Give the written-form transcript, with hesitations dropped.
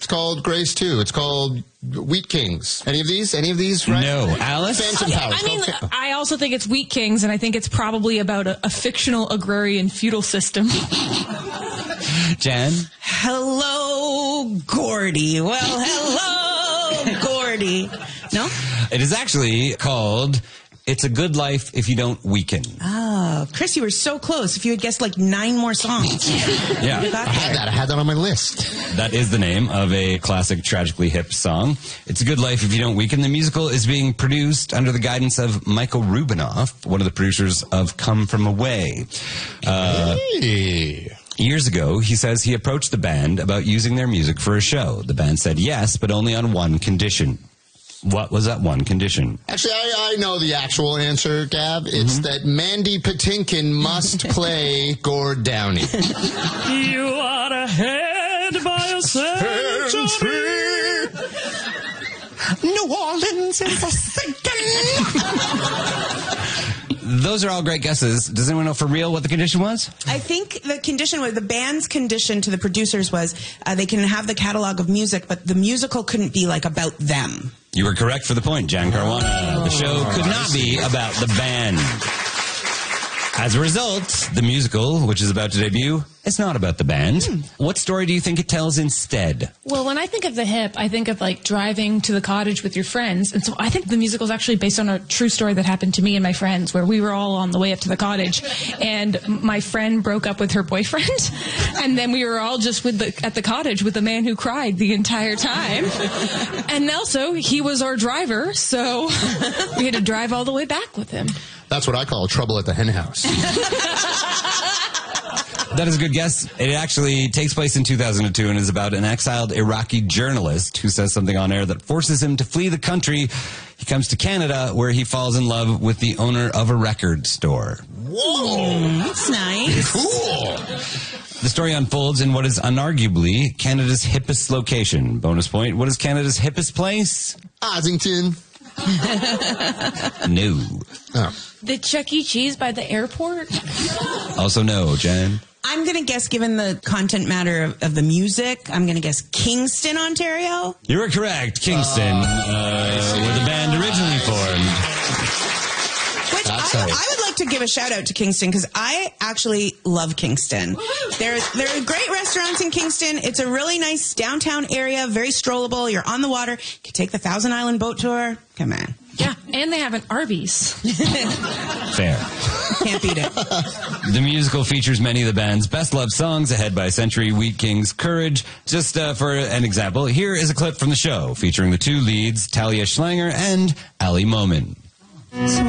It's called Grace 2. It's called Wheat Kings. Any of these? Right? No. Alice? Phantom Powers. I mean, I also think it's Wheat Kings, and I think it's probably about a fictional agrarian feudal system. Jen? Hello, Gordy. Well, hello, Gordy. No? It is actually called It's a Good Life If You Don't Weaken. Oh, Chris, you were so close. If you had guessed like 9 more songs. Yeah. I had that on my list. That is the name of a classic Tragically Hip song. It's a Good Life If You Don't Weaken. The musical is being produced under the guidance of Michael Rubinoff, one of the producers of Come From Away. Hey. Years ago, he says he approached the band about using their music for a show. The band said yes, but only on one condition. What was that one condition? Actually, I know the actual answer, Gab. It's that Mandy Patinkin must play Gord Downey. You are ahead by a century. New Orleans is a sinking. Those are all great guesses. Does anyone know for real what the condition was? I think the condition was, the band's condition to the producers was they can have the catalog of music, but the musical couldn't be like about them. You were correct for the point, Jan Caruana. The show could not be about the band. As a result, the musical, which is about to debut, is not about the band. What story do you think it tells instead? Well, when I think of the hip, I think of like driving to the cottage with your friends. And so I think the musical is actually based on a true story that happened to me and my friends, where we were all on the way up to the cottage and my friend broke up with her boyfriend. And then we were all just at the cottage with the man who cried the entire time. And also, he was our driver, so we had to drive all the way back with him. That's what I call trouble at the hen house. That is a good guess. It actually takes place in 2002 and is about an exiled Iraqi journalist who says something on air that forces him to flee the country. He comes to Canada, where he falls in love with the owner of a record store. Whoa! That's nice. Cool! The story unfolds in what is unarguably Canada's hippest location. Bonus point, what is Canada's hippest place? Ossington. No. Oh. The Chuck E. Cheese by the airport? Also no, Jen. I'm going to guess, given the content matter of the music, I'm going to guess Kingston, Ontario. You were correct. Kingston, where the band originally formed. Which I would like to give a shout out to Kingston, because I actually love Kingston. There are great restaurants in Kingston. It's a really nice downtown area, very strollable. You're on the water. You can take the Thousand Island boat tour. Come on. Yeah, and they have an Arby's. Fair. Can't beat it. The musical features many of the band's best-loved songs, Ahead by a Century, Wheat Kings, Courage. Just for an example, here is a clip from the show featuring the two leads, Talia Schlanger and Ali Momin.